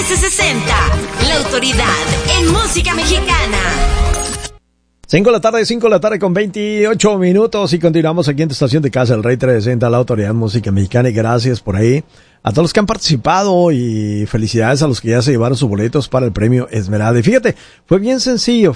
1360, la autoridad en música mexicana. 5 de la tarde con 28 minutos y continuamos aquí en tu estación de casa, el Rey 360, la autoridad en música mexicana, y gracias por ahí a todos los que han participado y felicidades a los que ya se llevaron sus boletos para el premio Esmeralda. Y fíjate, fue bien sencillo.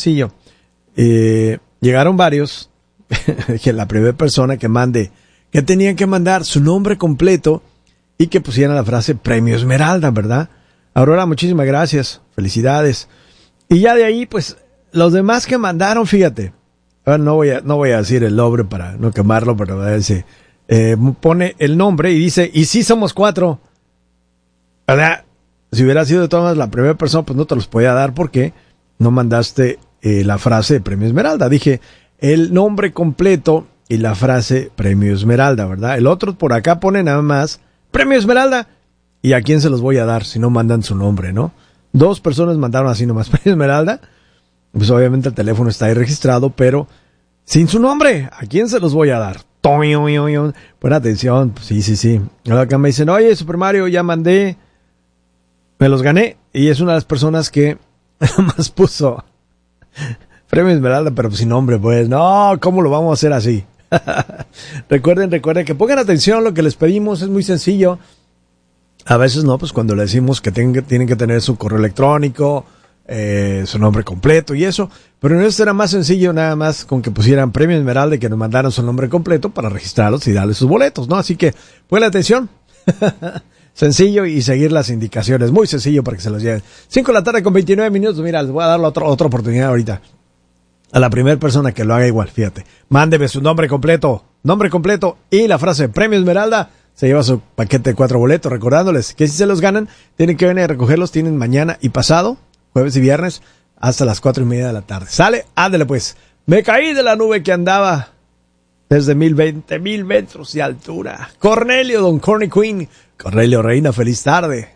Llegaron varios, que la primera persona que tenían que mandar su nombre completo y que pusieran la frase premio Esmeralda, ¿verdad? Aurora, muchísimas gracias, felicidades. Y ya de ahí, pues, los demás que mandaron, fíjate, no voy a decir el nombre para no quemarlo, pero pone el nombre y dice, y sí somos 4, ¿verdad? Si hubiera sido de todas maneras la primera persona, pues no te los podía dar porque no mandaste la frase de premio Esmeralda. Dije el nombre completo y la frase premio Esmeralda, ¿verdad? El otro por acá pone nada más premio Esmeralda. ¿Y a quién se los voy a dar si no mandan su nombre, no? 2 personas mandaron así nomás premio Esmeralda. Pues obviamente el teléfono está ahí registrado, pero sin su nombre. ¿A quién se los voy a dar? Pon atención. Pues sí. Ahora acá me dicen, oye, Super Mario, ya mandé. Me los gané. Y es una de las personas que nomás puso premio Esmeralda, pero sin nombre, pues. No, ¿cómo lo vamos a hacer así? Recuerden que pongan atención. Lo que les pedimos es muy sencillo. A veces no, pues cuando le decimos que tienen que tener su correo electrónico, su nombre completo y eso, pero en esto era más sencillo, nada más con que pusieran premio Esmeralda y que nos mandaran su nombre completo para registrarlos y darles sus boletos, ¿no? Así que, ponle atención. Sencillo y seguir las indicaciones, muy sencillo para que se los lleven. 5 de la tarde con 29 minutos, mira, les voy a dar otra oportunidad ahorita. A la primera persona que lo haga igual, fíjate. Mándeme su nombre completo y la frase premio Esmeralda, se lleva su paquete de 4 boletos, recordándoles que si se los ganan, tienen que venir a recogerlos, tienen mañana y pasado, jueves y viernes, hasta las 4:30 de la tarde. ¿Sale? Ándale pues. Me caí de la nube que andaba desde 1000 metros de altura. Cornelio, don Corny Queen. Cornelio Reina, feliz tarde.